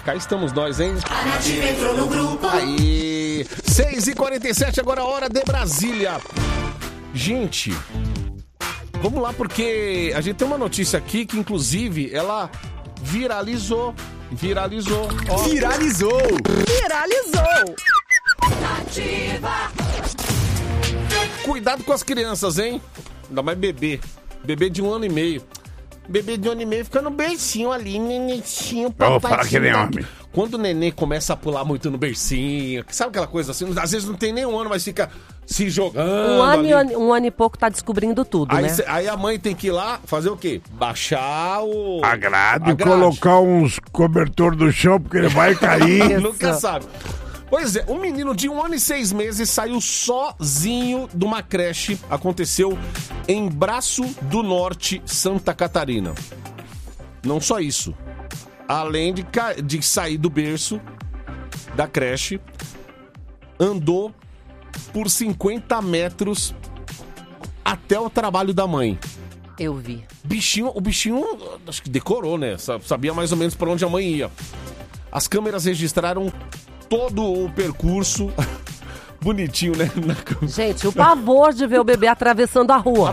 Cá estamos nós, hein? A Nativa entrou no grupo. Aí, 6h47, agora a hora de Brasília. Gente, vamos lá, porque a gente tem uma notícia aqui que, inclusive, ela viralizou. Ó. Viralizou! Nativa. Cuidado com as crianças, hein? Ainda mais bebê. Bebê de 1 ano e meio. Bebê de 1 ano e meio fica no bercinho ali, nenenzinho, papai. Que nem homem. Quando o neném começa a pular muito no bercinho, sabe aquela coisa assim? Às vezes não tem nem 1 ano, mas fica se jogando. Um ano e pouco tá descobrindo tudo, aí, né? Aí a mãe tem que ir lá fazer o quê? Baixar a grade. Colocar uns cobertor do chão, porque ele vai cair. Nunca sabe. Pois é, um menino de 1 ano e 6 meses saiu sozinho de uma creche. Aconteceu em Braço do Norte, Santa Catarina. Não só isso. Além de sair do berço da creche, andou por 50 metros até o trabalho da mãe. Eu vi. O bichinho, acho que decorou, né? Sabia mais ou menos para onde a mãe ia. As câmeras registraram todo o percurso. Bonitinho, né? Gente, o pavor de ver o bebê atravessando a rua.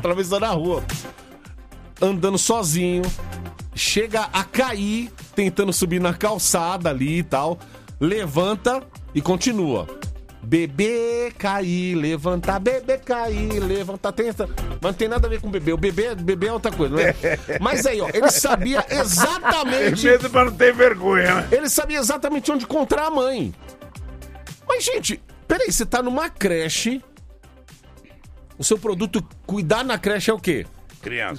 Andando sozinho. Chega a cair, tentando subir na calçada ali e tal. Levanta e continua. Bebê cair, levanta, bebê cair, levanta, tenta. Mas não tem nada a ver com bebê. O bebê é outra coisa, né? Mas aí, ó, ele sabia exatamente... Medo pra não ter vergonha, né? Ele sabia exatamente onde encontrar a mãe. Mas, gente, peraí, você tá numa creche. O seu produto cuidar na creche é o quê? Criança.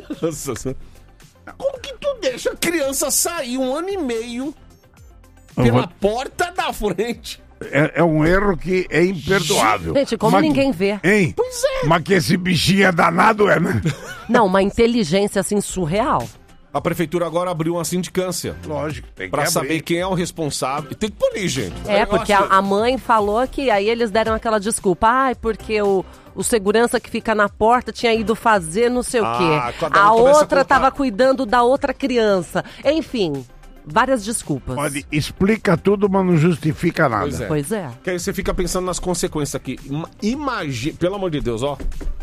Como que tu deixa a criança sair 1 ano e meio pela porta da frente? É um erro que é imperdoável. Gente, como ninguém vê. Hein? Pois é. Mas que esse bichinho é danado, né? Não, uma inteligência assim surreal. A prefeitura agora abriu uma sindicância. Lógico, tem que pra abrir. saber quem é o responsável. E tem que punir, gente. Porque a mãe falou que aí eles deram aquela desculpa. Porque o segurança que fica na porta tinha ido fazer não sei o quê. A outra tava cuidando da outra criança. Enfim, várias desculpas. Explica tudo, mas não justifica nada. Pois é. Que aí você fica pensando nas consequências aqui. Imagina, pelo amor de Deus, ó.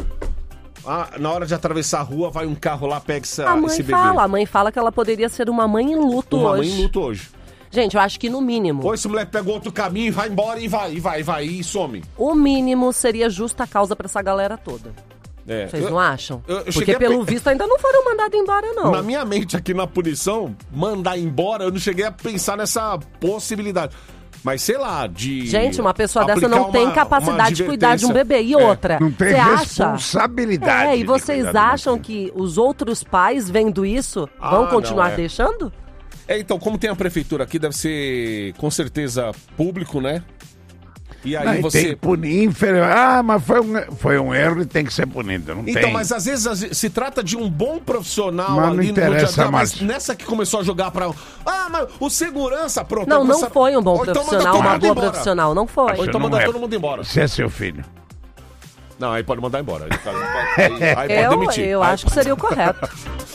Na hora de atravessar a rua, vai um carro lá, pega esse bebê. A mãe fala que ela poderia ser uma mãe em luto hoje. Uma mãe em luto hoje. Gente, eu acho que no mínimo... Ou esse moleque pegou outro caminho, vai embora e some. O mínimo seria justa causa pra essa galera toda. Vocês não acham? Porque pelo visto ainda não foram mandados embora, não. Na minha mente aqui na punição, mandar embora, eu não cheguei a pensar nessa possibilidade. Mas sei lá, Gente, uma pessoa dessa não tem capacidade de cuidar de um bebê. E outra, não tem responsabilidade. E vocês acham que os outros pais, vendo isso, vão continuar deixando? Então, como tem a prefeitura aqui, deve ser com certeza público, né? E aí você... Tem que punir, mas foi um erro e tem que ser punido. Mas às vezes se trata de um bom profissional mas ali não interessa no mas nessa que começou a jogar pra... mas o segurança, pronto. Não foi um bom profissional, uma boa profissional, não foi. Ou então manda todo mundo embora. Se é seu filho. Não, aí pode mandar embora. Aí pode demitir. Eu acho que seria o correto.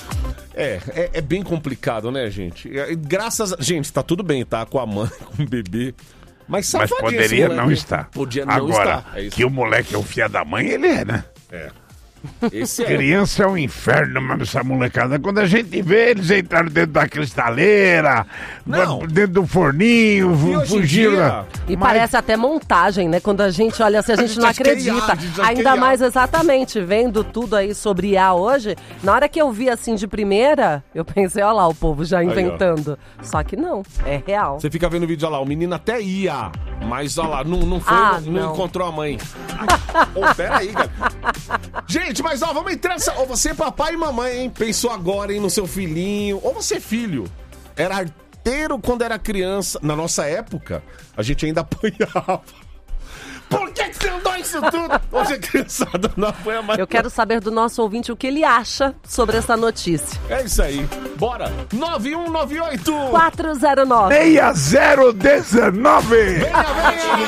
É bem complicado, né, gente? Gente, tá tudo bem, tá? Com a mãe, com o bebê. Mas poderia não estar. Podia não Agora, estar. Agora, que o moleque é o filho da mãe, ele é, né? Criança é um inferno, mano, essa molecada. Quando a gente vê eles entraram dentro da cristaleira, dentro do forninho, fugiram. E parece até montagem, né? Quando a gente olha assim, a gente não acredita. Ainda mais exatamente, vendo tudo aí sobre IA hoje, na hora que eu vi assim de primeira, eu pensei, olha lá, o povo já inventando. Só que não, é real. Você fica vendo o vídeo, olha lá, o menino até ia, mas olha lá, não encontrou a mãe. Peraí, cara. Gente, mas vamos entrar nessa... Ou você, papai e mamãe, hein? Pensou agora, hein, no seu filhinho. Ou você, filho, era arteiro quando era criança. Na nossa época, a gente ainda apanhava. Por que você andou isso tudo? Hoje a criançada não apanha mais. Eu quero saber do nosso ouvinte o que ele acha sobre essa notícia. É isso aí. Bora. 9198 409 6019. Venha.